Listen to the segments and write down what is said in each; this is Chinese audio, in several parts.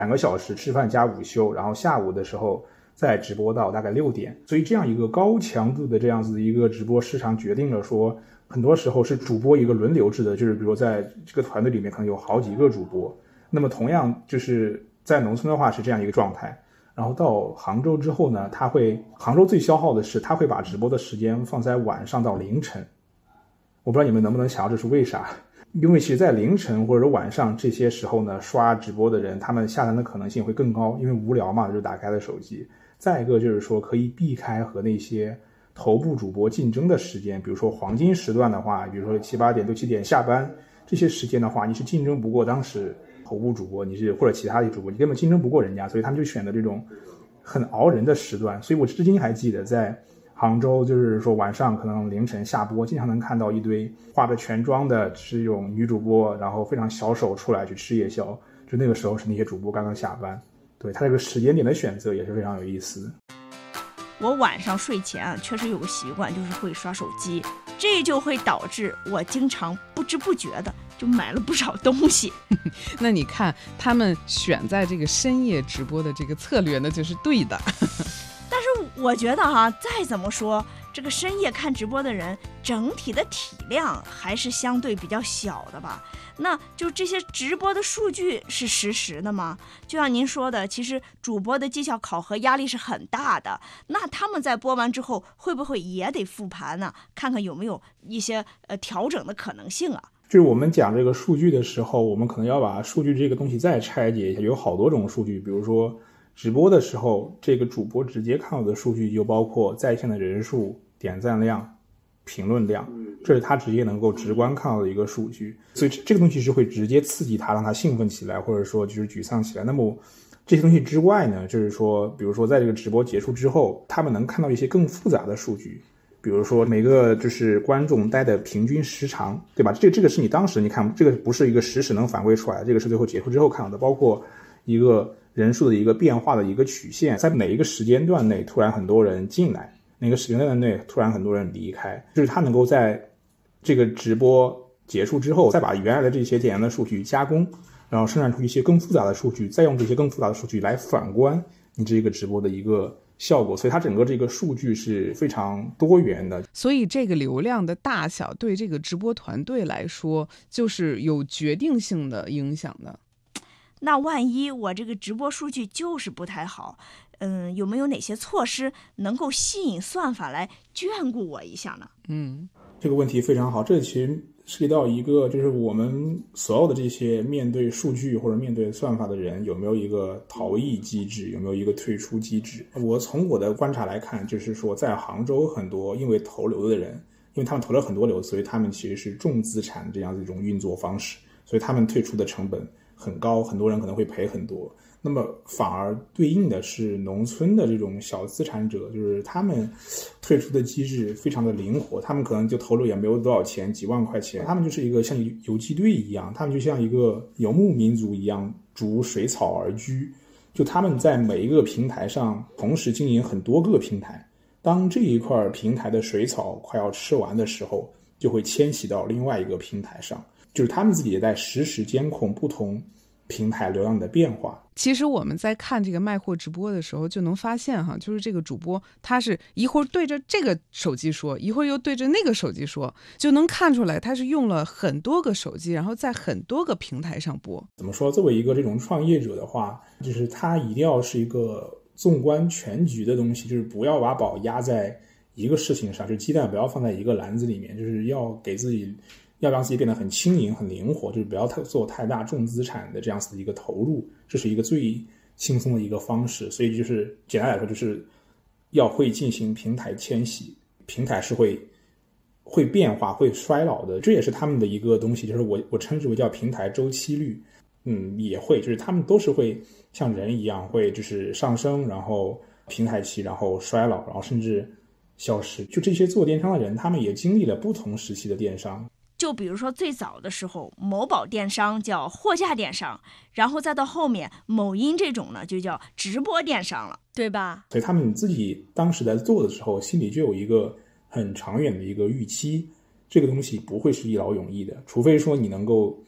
个小时吃饭加午休，然后下午的时候再直播到大概6点。所以这样一个高强度的这样子的一个直播时长，决定了说很多时候是主播一个轮流制的，就是比如在这个团队里面可能有好几个主播。那么同样就是在农村的话是这样一个状态。然后到杭州之后呢，杭州最消耗的是他会把直播的时间放在晚上到凌晨。我不知道你们能不能想到这是为啥？因为其实在凌晨或者晚上这些时候呢，刷直播的人他们下单的可能性会更高，因为无聊嘛，就打开了手机。再一个就是说可以避开和那些头部主播竞争的时间，比如说黄金时段的话，比如说7、8点、6、7点下班，这些时间的话你是竞争不过当时头部主播，你是或者其他的主播，你根本竞争不过人家，所以他们就选择这种很熬人的时段。所以我至今还记得在杭州，就是说晚上可能凌晨下播，经常能看到一堆化着全妆的这种女主播，然后非常小手出来去吃夜宵，就那个时候是那些主播刚刚下班。对，他这个时间点的选择也是非常有意思。 我晚上睡前确实有个习惯，就是会刷手机，这就会导致我经常不知不觉的就买了不少东西。 那你看他们选在这个深夜直播的这个策略呢，就是对的。 但是我觉得再怎么说，这个深夜看直播的人整体的体量还是相对比较小的吧。那就这些直播的数据是实时的吗？就像您说的，其实主播的绩效考核压力是很大的，那他们在播完之后会不会也得复盘呢？看看有没有一些调整的可能性啊？ 就是我们讲这个数据的时候，我们可能要把数据这个东西再拆解一下，有好多种数据。比如说直播的时候，这个主播直接看到的数据就包括在线的人数、点赞量、评论量，这是他直接能够直观看到的一个数据。所以这个东西是会直接刺激他，让他兴奋起来，或者说就是沮丧起来。那么这些东西之外呢，就是说比如说在这个直播结束之后，他们能看到一些更复杂的数据，比如说每个就是观众待的平均时长，对吧？这个是你当时你看，这个不是一个实时能反馈出来的，这个是最后结束之后看到的，包括一个人数的一个变化的一个曲线，在哪一个时间段内突然很多人进来，哪个时间段内突然很多人离开，就是他能够在这个直播结束之后，再把原来的这些简单的数据加工，然后生产出一些更复杂的数据，再用这些更复杂的数据来反观你这个直播的一个效果。所以它整个这个数据是非常多元的。 所以这个流量的大小对这个直播团队来说就是有决定性的影响的。 那万一我这个直播数据就是不太好，有没有哪些措施能够吸引算法来眷顾我一下呢？ 这个问题非常好，这其实涉及到一个就是我们所有的这些面对数据或者面对算法的人有没有一个逃逸机制，有没有一个退出机制。我从我的观察来看，就是说在杭州很多因为投流的人，因为他们投了很多流，所以他们其实是重资产这样的一种运作方式，所以他们退出的成本很高，很多人可能会赔很多。那么反而对应的是农村的这种小资产者，就是他们退出的机制非常的灵活，他们可能就投入也没有多少钱，几万块钱，他们就是一个像游击队一样，他们就像一个游牧民族一样逐水草而居，就他们在每一个平台上同时经营很多个平台，当这一块平台的水草快要吃完的时候，就会迁徙到另外一个平台上，就是他们自己也在实时监控不同平台流量的变化。 其实我们在看这个卖货直播的时候就能发现就是这个主播他是一会儿对着这个手机说，一会儿又对着那个手机说，就能看出来他是用了很多个手机，然后在很多个平台上播。 怎么说，作为一个这种创业者的话，就是他一定要是一个纵观全局的东西，就是不要把宝压在一个事情上，就是鸡蛋不要放在一个篮子里面，就是要让自己变得很轻盈很灵活，就是不要做太大重资产的这样子的一个投入，这是一个最轻松的一个方式。所以就是简单来说，就是要会进行平台迁徙，平台是会变化会衰老的，这也是他们的一个东西，就是我称之为叫平台周期率。也会就是他们都是会像人一样会就是上升，然后平台期，然后衰老，然后甚至消失。就这些做电商的人，他们也经历了不同时期的电商。 就比如说最早的时候，某宝电商叫货架电商，然后再到后面某音这种呢就叫直播电商了，对吧？ 所以他们自己当时在做的时候，心里就有一个很长远的一个预期，这个东西不会是一劳永逸的，除非说你能够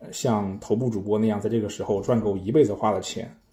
像头部主播那样在这个时候赚够一辈子花的钱。